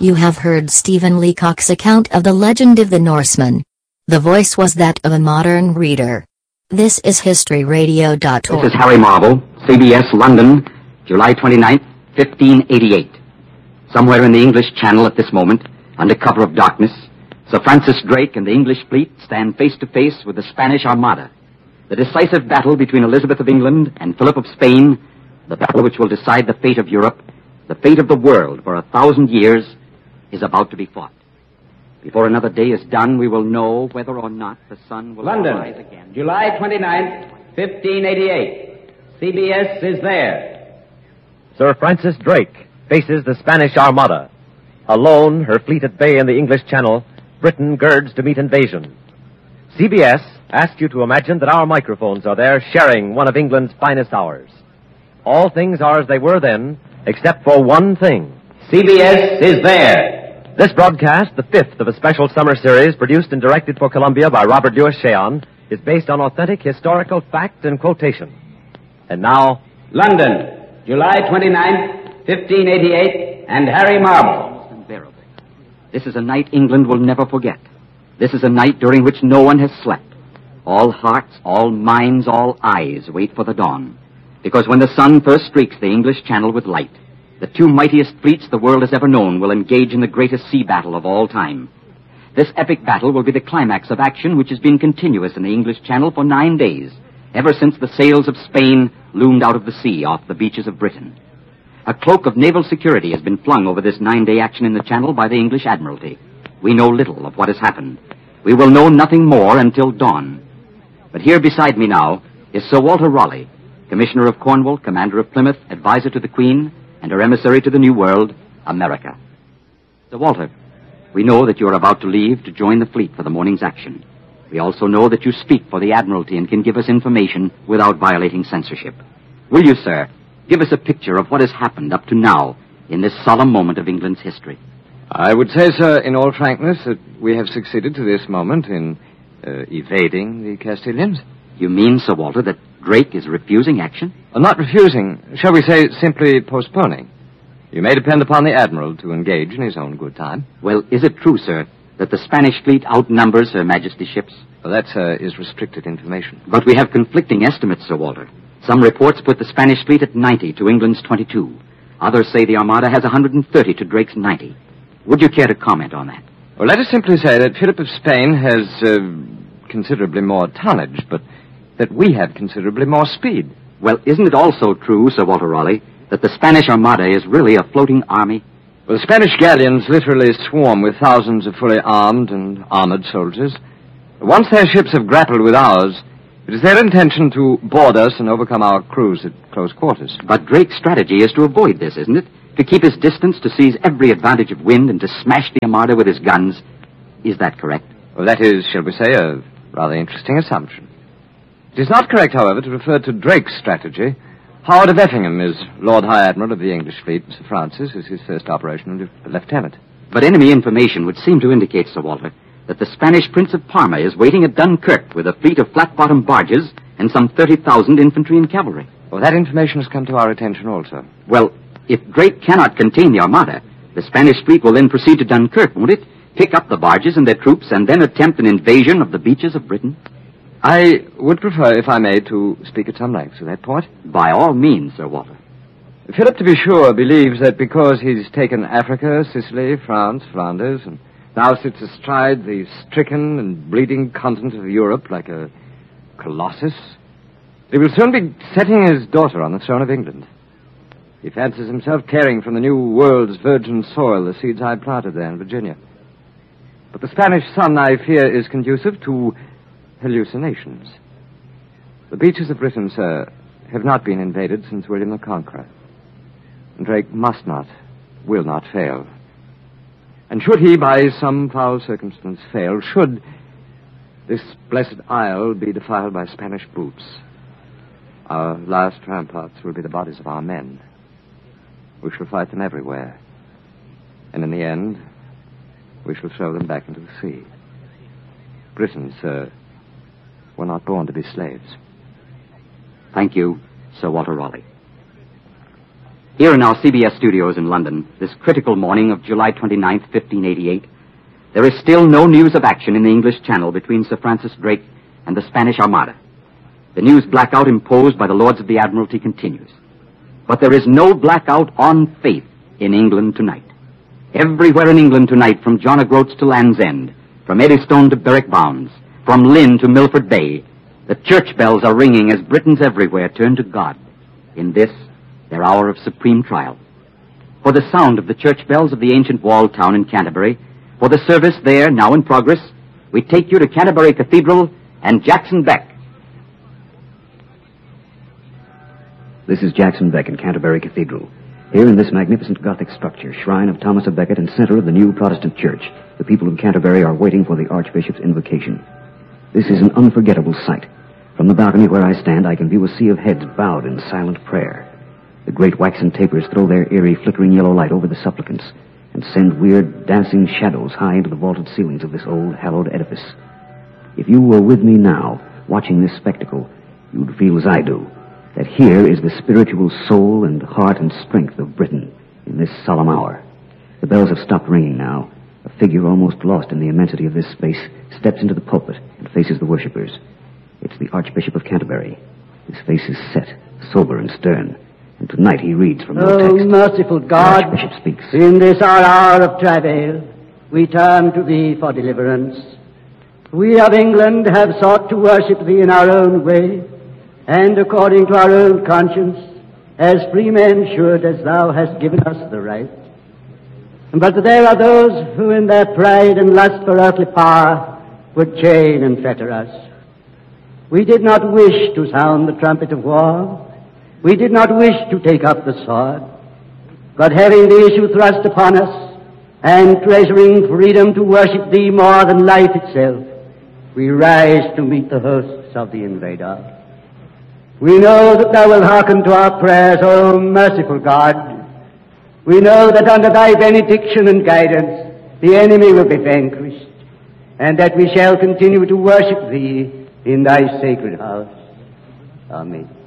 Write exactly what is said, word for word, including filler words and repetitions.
You have heard Stephen Leacock's account of the legend of the Norsemen. The voice was that of a modern reader. This is history radio dot org. This is Harry Marble, C B S, London, July twenty-ninth, fifteen eighty-eight. Somewhere in the English Channel at this moment, under cover of darkness, Sir Francis Drake and the English fleet stand face to face with the Spanish Armada. The decisive battle between Elizabeth of England and Philip of Spain, the battle which will decide the fate of Europe, the fate of the world for a thousand years, is about to be fought. Before another day is done, we will know whether or not the sun will London, rise again. July twenty-ninth, fifteen eighty-eight. C B S is there. Sir Francis Drake faces the Spanish Armada. Alone, her fleet at bay in the English Channel, Britain girds to meet invasion. C B S asks you to imagine that our microphones are there sharing one of England's finest hours. All things are as they were then, except for one thing. C B S is there. This broadcast, the fifth of a special summer series produced and directed for Columbia by Robert Louis Cheon, is based on authentic historical fact and quotation. And now, London, July twenty-ninth, fifteen eighty-eight, and Harry Marble. Unbearable. This is a night England will never forget. This is a night during which no one has slept. All hearts, all minds, all eyes wait for the dawn. Because when the sun first streaks the English Channel with light, the two mightiest fleets the world has ever known will engage in the greatest sea battle of all time. This epic battle will be the climax of action which has been continuous in the English Channel for nine days, ever since the sails of Spain loomed out of the sea off the beaches of Britain. A cloak of naval security has been flung over this nine-day action in the Channel by the English Admiralty. We know little of what has happened. We will know nothing more until dawn. But here beside me now is Sir Walter Raleigh, Commissioner of Cornwall, Commander of Plymouth, advisor to the Queen, and her emissary to the New World, America. Sir Walter, we know that you are about to leave to join the fleet for the morning's action. We also know that you speak for the Admiralty and can give us information without violating censorship. Will you, sir, give us a picture of what has happened up to now in this solemn moment of England's history? I would say, sir, in all frankness, that we have succeeded to this moment in uh, evading the Castilians. You mean, Sir Walter, that Drake is refusing action? Uh, not refusing, shall we say simply postponing. You may depend upon the Admiral to engage in his own good time. Well, is it true, sir, that the Spanish fleet outnumbers Her Majesty's ships? Well, that, sir, is restricted information. But we have conflicting estimates, Sir Walter. Some reports put the Spanish fleet at ninety to England's twenty-two. Others say the Armada has one hundred thirty to Drake's ninety. Would you care to comment on that? Well, let us simply say that Philip of Spain has uh, considerably more tonnage, but that we have considerably more speed. Well, isn't it also true, Sir Walter Raleigh, that the Spanish Armada is really a floating army? Well, the Spanish galleons literally swarm with thousands of fully armed and armored soldiers. Once their ships have grappled with ours, it is their intention to board us and overcome our crews at close quarters. But Drake's strategy is to avoid this, isn't it? To keep his distance, to seize every advantage of wind, and to smash the Armada with his guns. Is that correct? Well, that is, shall we say, a rather interesting assumption. It is not correct, however, to refer to Drake's strategy. Howard of Effingham is Lord High Admiral of the English fleet. Sir Francis is his first operational lieutenant. But enemy information would seem to indicate, Sir Walter, that the Spanish Prince of Parma is waiting at Dunkirk with a fleet of flat-bottomed barges and some thirty thousand infantry and cavalry. Well, that information has come to our attention also. Well, if Drake cannot contain the Armada, the Spanish fleet will then proceed to Dunkirk, won't it? Pick up the barges and their troops and then attempt an invasion of the beaches of Britain? I would prefer, if I may, to speak at some length to that point. By all means, Sir Walter. Philip, to be sure, believes that because he's taken Africa, Sicily, France, Flanders, and now sits astride the stricken and bleeding continent of Europe like a colossus, he will soon be setting his daughter on the throne of England. He fancies himself tearing from the new world's virgin soil the seeds I planted there in Virginia. But the Spanish sun, I fear, is conducive to hallucinations. The beaches of Britain, sir, have not been invaded since William the Conqueror. And Drake must not, will not fail. And should he, by some foul circumstance, fail, should this blessed isle be defiled by Spanish boots, our last ramparts will be the bodies of our men. We shall fight them everywhere. And in the end, we shall throw them back into the sea. Britons, sir, were not born to be slaves. Thank you, Sir Walter Raleigh. Here in our C B S studios in London, this critical morning of July twenty-ninth, fifteen eighty-eight, there is still no news of action in the English Channel between Sir Francis Drake and the Spanish Armada. The news blackout imposed by the Lords of the Admiralty continues. But there is no blackout on faith in England tonight. Everywhere in England tonight, from John O'Groats to Land's End, from Eddystone to Berwick Bounds, from Lynn to Milford Bay, the church bells are ringing as Britons everywhere turn to God in this, their hour of supreme trial. For the sound of the church bells of the ancient walled town in Canterbury, for the service there, now in progress, we take you to Canterbury Cathedral and Jackson Beck. This is Jackson Beck in Canterbury Cathedral. Here in this magnificent Gothic structure, shrine of Thomas of Becket and center of the new Protestant church, the people of Canterbury are waiting for the Archbishop's invocation. This is an unforgettable sight. From the balcony where I stand, I can view a sea of heads bowed in silent prayer. The great waxen tapers throw their eerie, flickering yellow light over the supplicants and send weird, dancing shadows high into the vaulted ceilings of this old, hallowed edifice. If you were with me now, watching this spectacle, you'd feel as I do, that here is the spiritual soul and heart and strength of Britain in this solemn hour. The bells have stopped ringing now. A figure almost lost in the immensity of this space steps into the pulpit and faces the worshippers. It's the Archbishop of Canterbury. His face is set, sober and stern, and tonight he reads from the Oh, text. merciful God, the Archbishop speaks. In this our hour of travail, we turn to Thee for deliverance. We of England have sought to worship Thee in our own way, and according to our own conscience, as free men should, as Thou hast given us the right. But there are those who in their pride and lust for earthly power would chain and fetter us. We did not wish to sound the trumpet of war. We did not wish to take up the sword. But having the issue thrust upon us, and treasuring freedom to worship Thee more than life itself, we rise to meet the hosts of the invader. We know that Thou wilt hearken to our prayers, O merciful God. We know that under Thy benediction and guidance, the enemy will be vanquished, and that we shall continue to worship Thee in Thy sacred house. Amen.